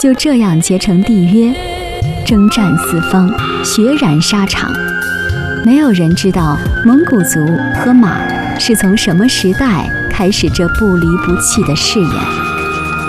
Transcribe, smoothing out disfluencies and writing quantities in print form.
就这样结成缔约，征战四方，血染沙场。没有人知道蒙古族和马是从什么时代开始这不离不弃的誓言。